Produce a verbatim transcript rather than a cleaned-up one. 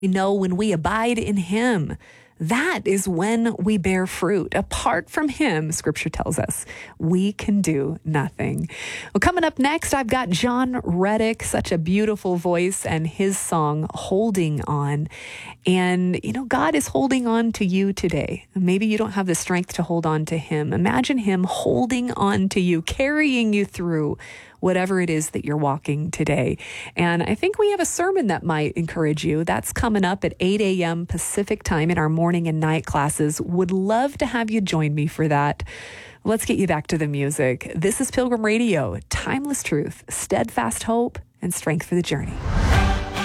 We know when we abide in him, that is when we bear fruit. Apart from him, scripture tells us, we can do nothing. Well, coming up next, I've got John Reddick, such a beautiful voice, and his song, Holding On. And, you know, God is holding on to you today. Maybe you don't have the strength to hold on to him. Imagine him holding on to you, carrying you through whatever it is that you're walking today. And I think we have a sermon that might encourage you. That's coming up at eight a.m. Pacific time in our morning and night classes. Would love to have you join me for that. Let's get you back to the music. This is Pilgrim Radio, timeless truth, steadfast hope, and strength for the journey.